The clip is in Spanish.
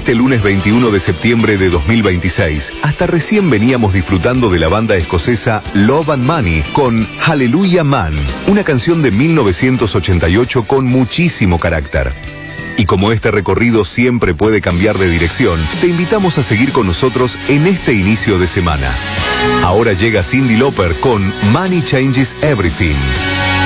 este lunes 21 de septiembre de 2026, hasta recién veníamos disfrutando de la banda escocesa Love and Money con Hallelujah Man, una canción de 1988 con muchísimo carácter. Y como este recorrido siempre puede cambiar de dirección, te invitamos a seguir con nosotros en este inicio de semana. Ahora llega Cyndi Lauper con Money Changes Everything.